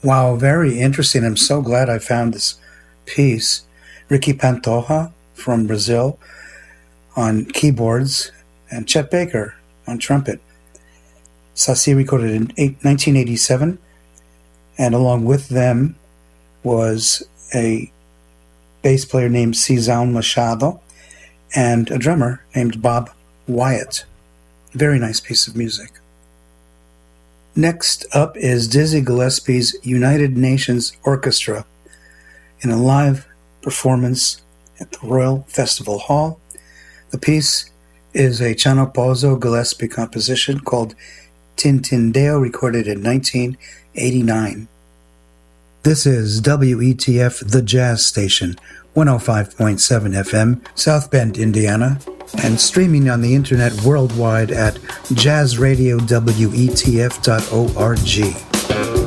Wow, very interesting. I'm so glad I found this piece. Ricky Pantoja from Brazil on keyboards and Chet Baker on trumpet. Saci recorded in 1987, and along with them was a bass player named Cezanne Machado and a drummer named Bob Wyatt. Very nice piece of music. Next up is Dizzy Gillespie's United Nations Orchestra in a live performance at the Royal Festival Hall. The piece is a Chano Pozo Gillespie composition called Tintindeo, recorded in 1989. This is WETF, the Jazz Station, 105.7 FM, South Bend, Indiana, and streaming on the internet worldwide at jazzradiowetf.org.